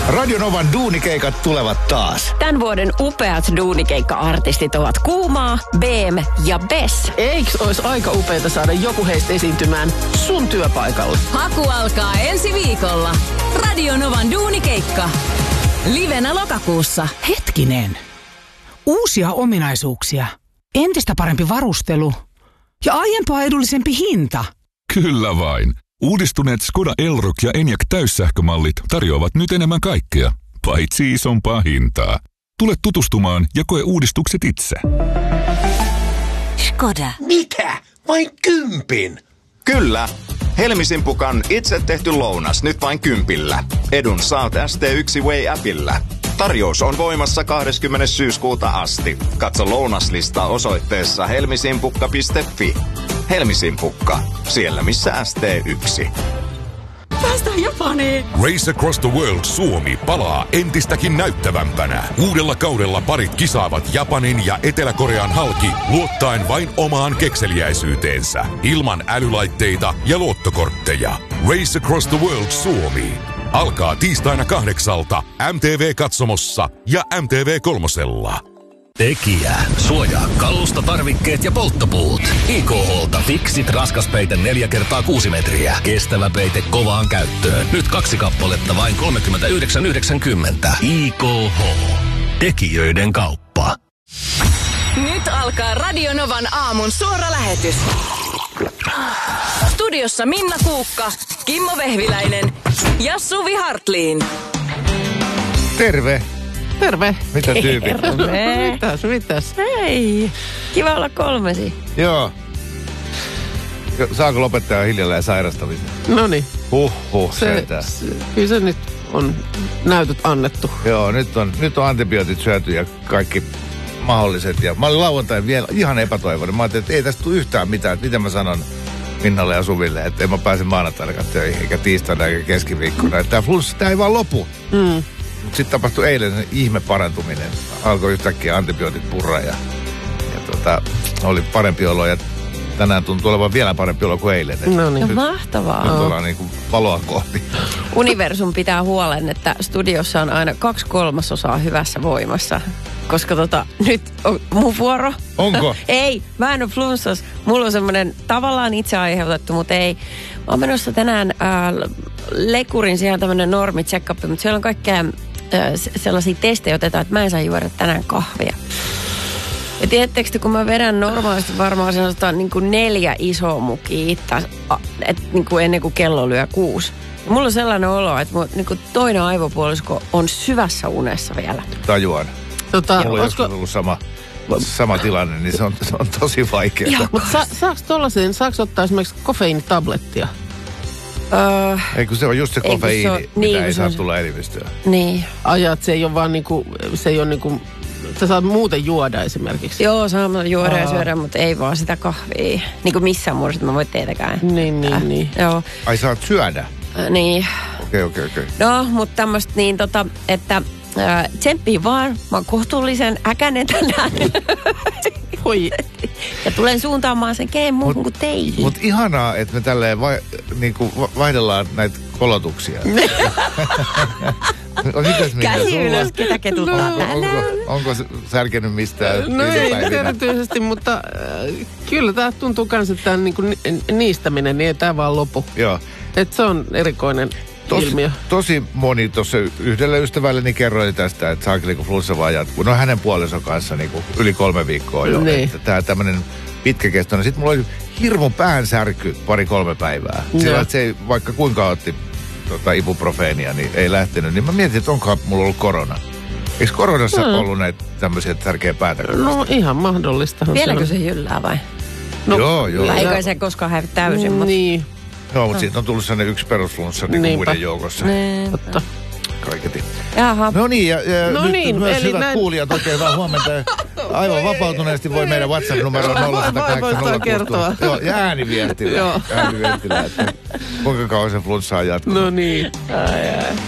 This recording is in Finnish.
Radio Novan duunikeikat tulevat taas. Tämän vuoden upeat duunikeikka-artistit ovat Kuumaa, Beem ja Bess. Eiks ois aika upeeta saada joku heistä esiintymään sun työpaikalle? Haku alkaa ensi viikolla. Radio Novan duunikeikka. Livenä lokakuussa. Hetkinen. Uusia ominaisuuksia. Entistä parempi varustelu. Ja aiempaa edullisempi hinta. Kyllä vain. Uudistuneet Skoda Elroq ja Enyaq täyssähkömallit tarjoavat nyt enemmän kaikkea, paitsi isompaa hintaa. Tule tutustumaan ja koe uudistukset itse. Skoda. Mitä? Vain 10? Kyllä. Helmisimpukan itse tehty lounas nyt vain 10. Edun saat ST1 Way-appillä. Tarjous on voimassa 20. syyskuuta asti. Katso lounaslistaa osoitteessa helmisimpukka.fi. Helmisimpukka. Siellä missä ST1. Päästään Japaniin. Race Across the World Suomi palaa entistäkin näyttävämpänä. Uudella kaudella parit kisaavat Japanin ja Etelä-Korean halki luottaen vain omaan kekseliäisyyteensä. Ilman älylaitteita ja luottokortteja. Race Across the World Suomi alkaa tiistaina 8 MTV-katsomossa ja MTV3. Tekijä. Suojaa kalusta, tarvikkeet ja polttopuut. IKH:lta Fixit raskaspeite 4x6 metriä. Kestävä peite kovaan käyttöön. Nyt 2 kappaletta vain 39,90. IKH. Tekijöiden kauppa. Nyt alkaa Radio Novan aamun suora lähetys. Studiossa Minna Kuukka, Kimmo Vehviläinen ja Suvi Hartliin. Terve. Terve. Mitä tyypit? Mitäs? Hei, kiva olla kolmesi. Joo. Saako lopettaa hiljalleen sairastamisen? Noniin. Sentään. Kyllä se nyt on näytöt annettu. Joo, nyt on antibiootit syöty ja kaikki mahdolliset. Ja mä olin lauantain vielä ihan epätoivoinen. Mä ajattelin, että ei tästä tule yhtään mitään. Että miten mä sanon Minnalle ja Suville, että en mä pääse maanantaina töihin, eikä tiistaina eikä keskiviikkona. Että tää flunssa, tää ei vaan lopu. Mutta sitten tapahtui eilen ihme parantuminen. Alkoi yhtäkkiä antibiootit purra ja oli parempi olo ja tänään tuntuu olevan vielä parempi olo kuin eilen. No niin. Mahtavaa. Nyt ollaan niin kuin valoa kohti. Universum pitää huolen, että studiossa on aina 2/3 hyvässä voimassa. Koska nyt on mun vuoro. Onko? Ei, mä en ole flunssas. Mulla on semmoinen tavallaan itse aiheutettu, mutta ei. Mä oon menossa tänään Lekurin, siellä on tämmöinen normi check-up, mutta siellä on kaikkea sellaisia testejä otetaan, että mä en saa juoda tänään kahvia. Ja tiedättekö, kun mä vedän normaalisti varmaan sanotaan niin kuin 4 isoa mukia niin kuin ennen kuin kello lyö 6. Ja mulla on sellainen olo, että niin kuin toinen aivopuolisko on syvässä unessa vielä. Tajuan. Mulla on joskus ollut sama tilanne, niin se on tosi vaikeaa. Mutta saako ottaa esimerkiksi kofeiinitablettia? Ei kun se on just se kofeiini, mitä ei saa tulla elimistöä. Niin. Ajat, se ei ole vaan niinku, se ei ole niinku, sä saat muuten juoda esimerkiksi. Joo, saa juoda ja syödä, mutta ei vaan sitä kahvia. Niin kuin missään muodossa, mä voin teitäkään. Niin. Joo. Ai saat syödä? Niin. Okei. No, mutta tämmöistä niin että tsemppii vaan. Mä oon kohtuullisen äkäinen tänään. Voi. Ja tulen suuntaamaan sen keen muuhun kuin teihin. Mutta ihanaa, että me tälleen vaihdellaan näitä kolotuksia. Käsi ylös, ketä ketuttaa tänään. Onko särkenyt mistään? No ei erityisesti, mutta kyllä tämä tuntuu kans, että tämän niinku niistäminen, niin ei tämä vaan lopu. Joo. Että se on erikoinen ilmiö. Tosi moni tuossa yhdelle ystävälleni kerroi tästä, että saakeli kun flunssa vaan jatkuu. No hänen puolison kanssa niinku yli 3 viikkoa jo. Niin. Että tää tämmönen pitkäkestoinen. Sitten mulla oli hirmu päänsärky 2-3 päivää. Sillä että se ei, vaikka kuinka otti ibuprofeenia, niin ei lähtenyt. Niin mä mietin, että onkohan mulla ollut korona. Eikö koronassa ollut näitä tämmöisiä tärkeä päätä? No ihan mahdollista. Vieläkö se jyllää vai? No, joo. Eikö se koskaan häivä täysin? Niin. Joo, mutta siitä on tullut sellainen yksi perusflunssa niin muiden joukossa. Totta. Kaiketi. Jaha. No niin, ja no nyt niin, myös hyvät näin kuulijat, oikein hyvää huomenta. Aivan vapautuneesti voi meidän WhatsApp-numero 08060. kertoa. Joo, ja ääniviestillä. Joo. Ääniviestillä, että kuinka kauan se flunssaa jatkuu. No niin.